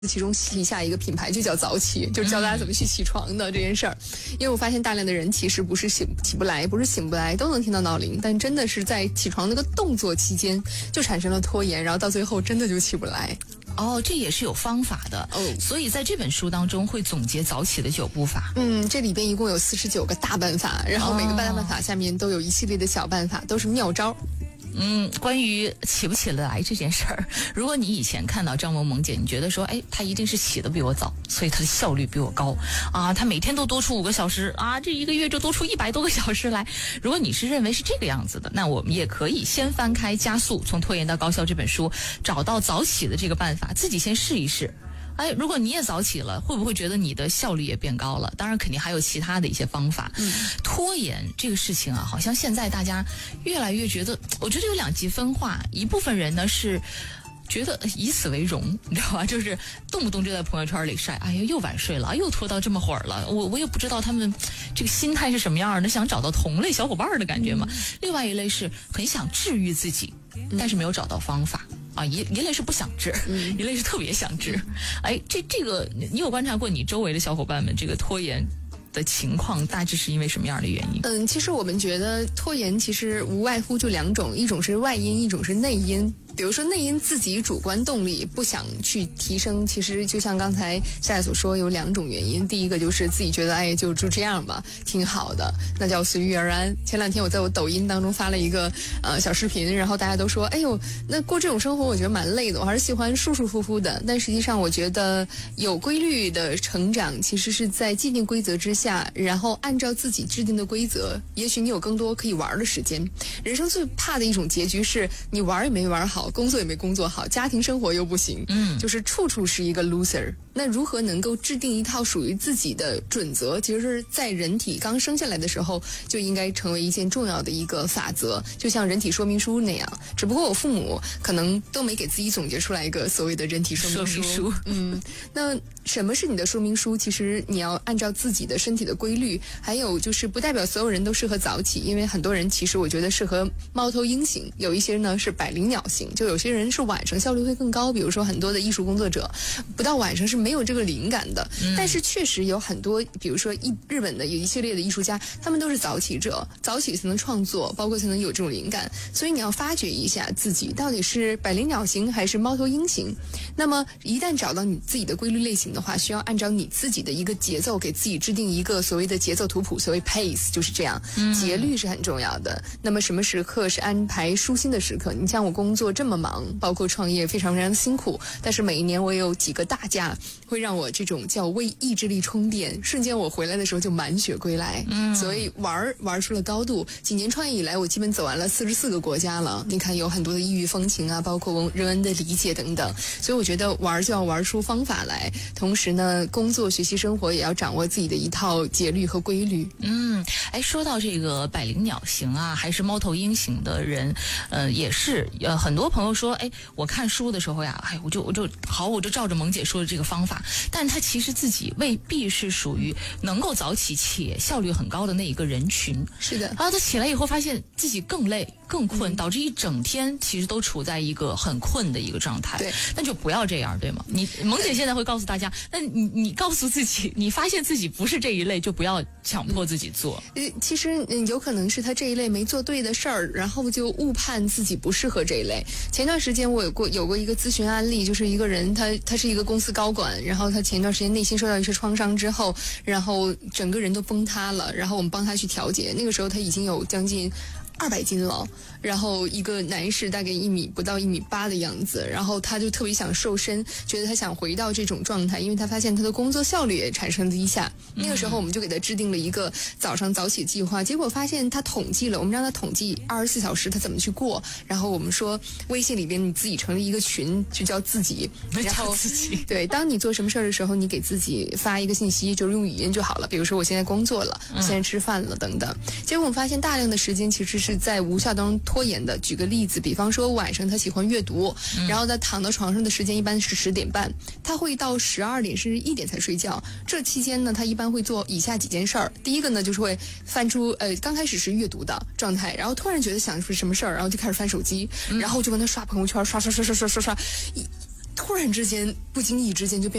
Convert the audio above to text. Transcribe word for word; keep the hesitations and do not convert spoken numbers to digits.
其中旗下一个品牌就叫早起，就教大家怎么去起床的这件事儿。因为我发现大量的人其实不是醒起不来，不是醒不来，都能听到闹铃，但真的是在起床那个动作期间就产生了拖延，然后到最后真的就起不来。 哦，这也是有方法的哦，所以在这本书当中会总结早起的九步法。 嗯，这里边一共有四十九个大办法，然后每个大办法下面都有一系列的小办法，都是妙招。 嗯，关于起不起得来这件事儿，如果你以前看到张萌萌姐，你觉得说，哎，她一定是起得比我早，所以她的效率比我高啊，她每天都多出五个小时啊，这一个月就多出一百多个小时来。如果你是认为是这个样子的，那我们也可以先翻开《加速从拖延到高效》这本书，找到早起的这个办法，自己先试一试。哎，如果你也早起了，会不会觉得你的效率也变高了？当然，肯定还有其他的一些方法。嗯，拖延这个事情啊，好像现在大家越来越觉得，我觉得有两极分化。一部分人呢是觉得以此为荣，你知道吧？就是动不动就在朋友圈里晒，哎呀，又晚睡了，又拖到这么会儿了。我我也不知道他们这个心态是什么样的，想找到同类小伙伴的感觉嘛。嗯、另外一类是很想治愈自己，但是没有找到方法。啊，一一类是不想治，嗯、一类是特别想治。哎，这这个你有观察过你周围的小伙伴们这个拖延的情况大致是因为什么样的原因？ 嗯，其实我们觉得拖延其实无外乎就两种，一种是外因，一种是内因。比如说内因自己主观动力不想去提升，其实就像刚才夏夏所说，有两种原因。第一个就是自己觉得哎就就这样吧，挺好的，那叫随遇而安。前两天我在我抖音当中发了一个呃小视频，然后大家都说哎呦，那过这种生活我觉得蛮累的，我还是喜欢舒舒服服的。但实际上我觉得有规律的成长其实是在既定规则之下，然后按照自己制定的规则，也许你有更多可以玩的时间。人生最怕的一种结局是你玩也没玩好，工作也没工作好，家庭生活又不行，嗯，就是处处是一个 loser。那如何能够制定一套属于自己的准则，其实是在人体刚生下来的时候就应该成为一件重要的一个法则，就像人体说明书那样。只不过我父母可能都没给自己总结出来一个所谓的人体说明书。 说明书嗯，那什么是你的说明书？其实你要按照自己的身体的规律，还有就是不代表所有人都适合早起，因为很多人其实我觉得适合猫头鹰型，有一些呢是百灵鸟型，就有些人是晚上效率会更高，比如说很多的艺术工作者不到晚上是没有这个灵感的、嗯、但是确实有很多比如说一日本的有一系列的艺术家，他们都是早起者，早起才能创作，包括才能有这种灵感。所以你要发掘一下自己到底是百灵鸟型还是猫头鹰型。那么一旦找到你自己的规律类型的话，需要按照你自己的一个节奏给自己制定一个所谓的节奏图谱，所谓 pace 就是这样，节律是很重要的。那么什么时刻是安排舒心的时刻？你像我工作这么忙，包括创业非常非常辛苦，但是每一年我也有几个大假会让我这种叫为意志力充电，瞬间我回来的时候就满血归来。嗯，所以玩玩出了高度。几年创业以来，我基本走完了四十四个国家了，你看有很多的异域风情啊，包括人文的理解等等。所以我觉得玩就要玩出方法来，同时呢工作学习生活也要掌握自己的一套节律和规律。 嗯，哎，说到这个百灵鸟型啊还是猫头鹰型的人，呃也是呃很多朋友说，哎，我看书的时候呀，哎，我就我就好，我就照着萌姐说的这个方法，但他其实自己未必是属于能够早起且效率很高的那一个人群。 是的， 然后他起来以后发现自己更累更困、嗯、导致一整天其实都处在一个很困的一个状态。 对， 那就不要这样，对吗？你萌姐现在会告诉大家，那你你告诉自己，你发现自己不是这一类，就不要强迫自己做。 嗯，其实嗯有可能是他这一类没做对的事儿，然后就误判自己不适合这一类。前段时间我有过有过一个咨询案例，就是一个人他他是一个公司高管，然后他前段时间内心受到一些创伤之后，然后整个人都崩塌了，然后我们帮他去调节。那个时候他已经有将近二百斤了，然后一个男士大概一米不到一米八的样子，然后他就特别想瘦身，觉得他想回到这种状态，因为他发现他的工作效率也产生低下。那个时候我们就给他制定了一个早上早起计划，结果发现他统计了，我们让他统计二十四小时他怎么去过，然后我们说微信里边你自己成立一个群，就叫自己，然后自己对，当你做什么事儿的时候，你给自己发一个信息，就是用语音就好了，比如说我现在工作了，我现在吃饭了等等。结果我们发现大量的时间其实是在无效当中拖延的。举个例子，比方说晚上他喜欢阅读，嗯、然后他躺到床上的时间一般是十点半，他会到十二点甚至一点才睡觉。这期间呢，他一般会做以下几件事儿。第一个呢，就是会翻出呃，刚开始是阅读的状态，然后突然觉得想出什么事儿，然后就开始翻手机，嗯、然后就跟他刷朋友圈，刷刷刷刷刷刷刷。 突然之间不经意之间就变